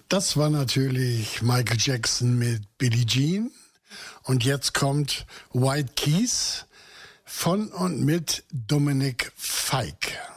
Das war natürlich Michael Jackson mit Billie Jean. Und jetzt kommt White Keys von und mit Dominic Fike.